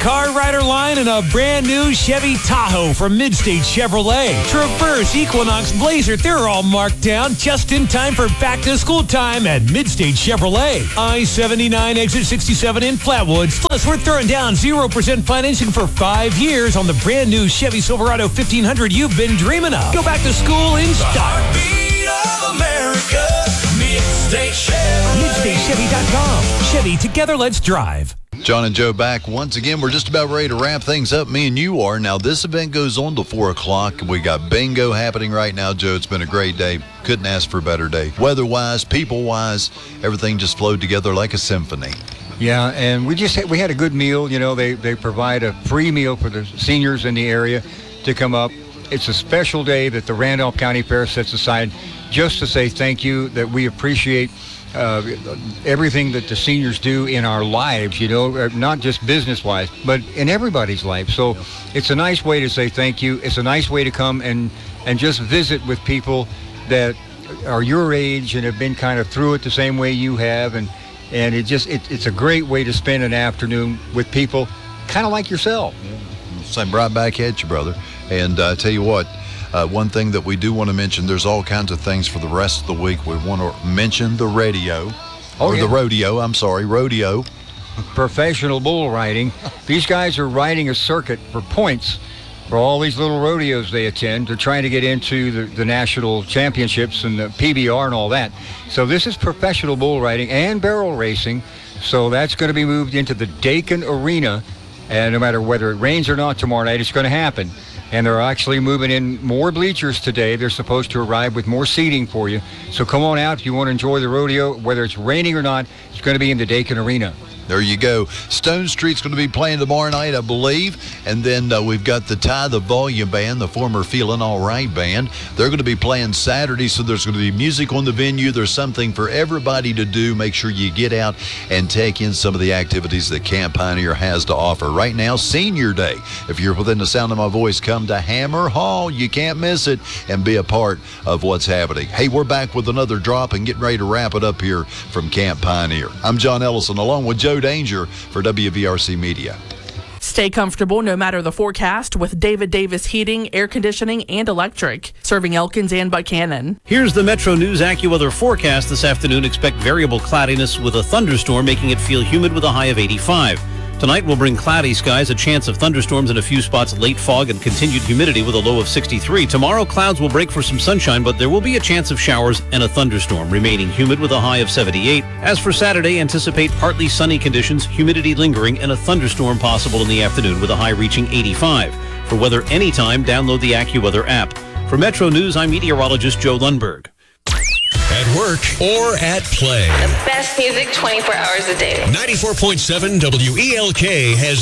car rider line and a brand new Chevy Tahoe from Midstate Chevrolet. Traverse, Equinox, Blazer, they're all marked down just in time for back-to-school time at Midstate Chevrolet. I-79 exit 67 in Flatwoods. Plus, we're throwing down 0% financing for 5 years on the brand new Chevy Silverado 1500 you've been dreaming of. Go back to school in style. Heartbeat of America, Midstate Chevrolet. MidstateChevy.com. Chevy, together let's drive. John and Joe back once again. We're just about ready to wrap things up. Me and you are. Now, this event goes on till 4 o'clock. We got bingo happening right now, Joe. It's been a great day. Couldn't ask for a better day. Weather-wise, people-wise, everything just flowed together like a symphony. Yeah, and we had a good meal. You know, they provide a free meal for the seniors in the area to come up. It's a special day that the Randolph County Fair sets aside just to say thank you, that we appreciate everything that the seniors do in our lives, you know, not just business-wise, but in everybody's life. So it's a nice way to say thank you. It's a nice way to come and just visit with people that are your age and have been kind of through it the same way you have. And it's a great way to spend an afternoon with people kind of like yourself. Same right back at you, brother. And I tell you what, one thing that we do want to mention, there's all kinds of things for the rest of the week. We want to mention the rodeo. Rodeo. Professional bull riding. These guys are riding a circuit for points for all these little rodeos they attend. They're trying to get into the national championships and the PBR and all that. So this is professional bull riding and barrel racing. So that's going to be moved into the Dakin Arena. And no matter whether it rains or not tomorrow night, it's going to happen. And they're actually moving in more bleachers today. They're supposed to arrive with more seating for you. So come on out if you want to enjoy the rodeo. Whether it's raining or not, it's going to be in the Dakin Arena. There you go. Stone Street's going to be playing tomorrow night, I believe. And then we've got the Ty the Volume Band, the former Feelin' All Right band. They're going to be playing Saturday, so there's going to be music on the venue. There's something for everybody to do. Make sure you get out and take in some of the activities that Camp Pioneer has to offer. Right now, Senior Day. If you're within the sound of my voice, come to Hammer Hall. You can't miss it and be a part of what's happening. Hey, we're back with another drop and getting ready to wrap it up here from Camp Pioneer. I'm John Ellison, along with Joe Danger for WVRC Media. Stay comfortable no matter the forecast with David Davis Heating, Air Conditioning, and Electric, serving Elkins and Buchanan. Here's the Metro News AccuWeather forecast this afternoon. Expect variable cloudiness with a thunderstorm, making it feel humid with a high of 85. Tonight will bring cloudy skies, a chance of thunderstorms in a few spots, late fog, and continued humidity with a low of 63. Tomorrow, clouds will break for some sunshine, but there will be a chance of showers and a thunderstorm, remaining humid with a high of 78. As for Saturday, anticipate partly sunny conditions, humidity lingering, and a thunderstorm possible in the afternoon with a high reaching 85. For weather anytime, download the AccuWeather app. For Metro News, I'm meteorologist Joe Lundberg. At work or at play. The best music 24 hours a day. 94.7 WELK has